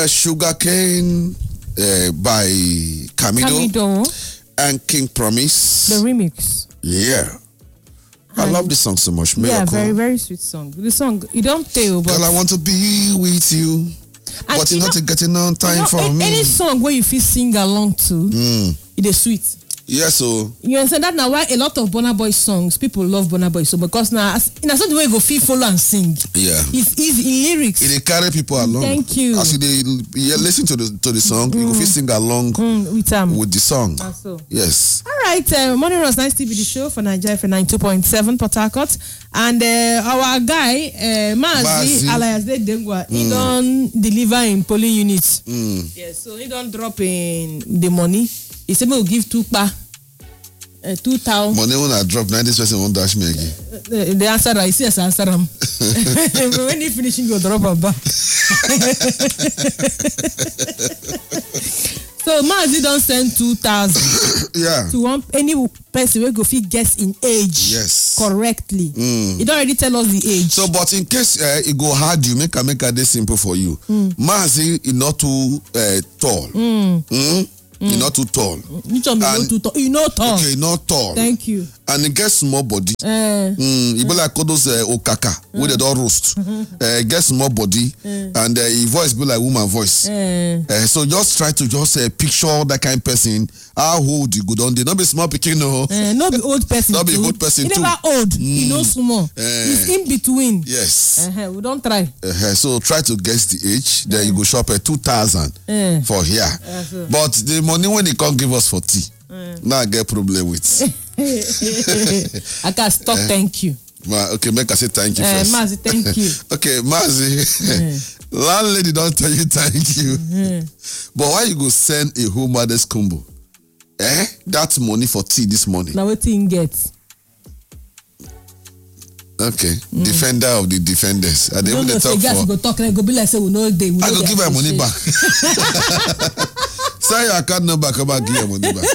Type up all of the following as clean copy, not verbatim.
Sugarcane by Camido and King Promise. The remix. Yeah. I love this song so much. Miracle. Yeah, very, very sweet song. The song, you don't tell, but... Girl, I want to be with you, but you're not getting on time for me. Any song where you feel sing along to, it is sweet. Yeah, so you understand that now why a lot of Burna Boy songs people love Burna Boy so because now in a certain way you go feel follow and sing. Yeah, it's easy in lyrics. It carry people along. Thank you. As you listen to the song, you go feel sing along with the song. So. Yes. All right, Morning Rush Nice TV the show for Nigeria for 92.7 Port Harcourt, and our guy Mazi alias Dengwa, he don't deliver in polling units. Yes, so he don't drop in the money. He said, we'll give 2,000. Money when I drop, 90% won't dash me again. The answer, I see as answer him. When he finish, he go drop a back. So, Mazi don't send 2,000 yeah. to any person who go fit guess in age correctly. He don't already tell us the age. So, but in case it go hard, you make this simple for you. Mazi is not too tall. You're not too tall. You told me not too tall. You're not tall. Okay, not tall. Thank you. And it gets small body. You be like all those okaka where they don't roast. Get small body, and his voice be like woman voice. So just try to picture that kind of person. How old you go down there? Not be small picking no. Not be old person. Not be old person too. He never old. He no small. He's in between. Yes. We don't try. So try to guess the age. Then you go shop at 2,000 for here. But the money when he can't give us for tea. Now I get problem with. I can stop. Thank you. Okay, make I say thank you first. Mazi, thank you. Okay, Mazi. Landlady don't tell you thank you. But why you go send a whole mother's combo? That's money for tea this morning. Now what you get? Okay, defender of the defenders. I don't know. Talk for. Go talk like go be like say we know they. I go give her money back. Say your account number, come back, give your money back.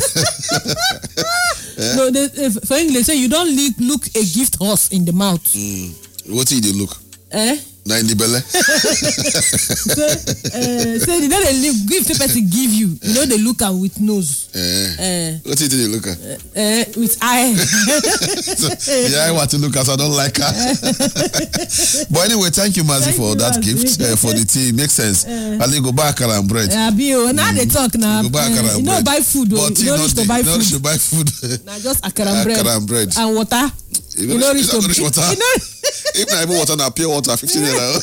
No, for English, say you don't look a gift horse in the mouth. What did you look? Now in the belly. Say you know the gift the person give you. You know they look at with nose. What did you look at? With eye. The eye want to look at, so I don't like her. But anyway, thank you, Mazi, for that gift for the tea. Makes sense. I go buy akara and bread. Now they talk now. Go buy akara and bread. You know buy food. But you don't need to buy food. You should buy food. Now just akara and bread. And water. You know reach water. If not even water, now pure water, 15 naira.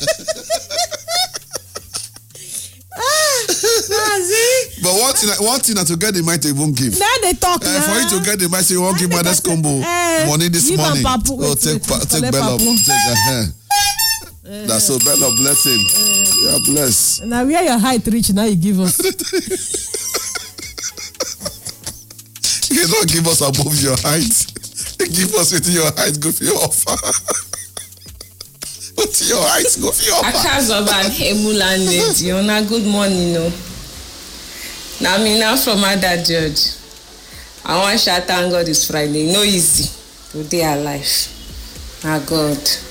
But one thing to get the mind to even give. Now they talk now. For you to get the mind, you won't give mother's combo money this morning. Take Bella. That's so Bella blessing. You are blessed. Now where your height reach, now you give us. You don't give us above your height. Give us with your height, go for your offer. With your height, go for your offer. Akazoban Emulan Yona, good morning. Now me now from Ada George. I want to thank God it's Friday. No easy. Today alive. My God.